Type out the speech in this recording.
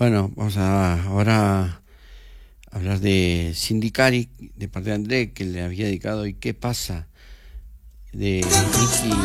Bueno, vamos a ahora hablar de Sindicari, de parte de André, que le había dedicado ¿Y qué pasa? De Nicky